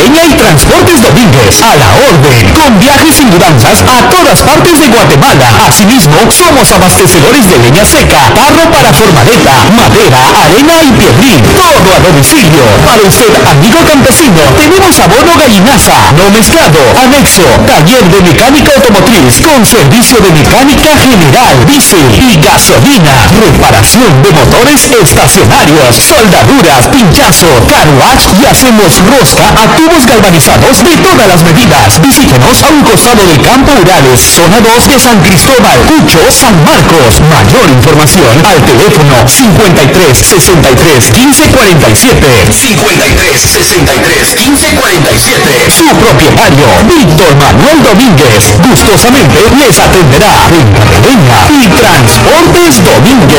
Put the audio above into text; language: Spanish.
Leña y Transportes Domínguez, a la orden, con viajes y mudanzas a todas partes de Guatemala. Asimismo, somos abastecedores de leña seca, barro para formaleta, madera, arena y piedrín, todo a domicilio. Para usted, amigo campesino, tenemos abono gallinaza, no mezclado, anexo, taller de mecánica automotriz, con servicio de mecánica general, diésel y gasolina, reparación de motores estacionarios, soldaduras, pinchazo, car wash y hacemos rosca a tubos galvanizados de todas las medidas. Visítenos a un costado del Campo Urales, zona 2 de San Cristóbal, Cucho, San Marcos. Mayor información al teléfono 53 63 15 47. 53 63 15 47. Su propietario, Víctor Manuel Domínguez, gustosamente les atenderá. Venta de leña y Transportes Domínguez.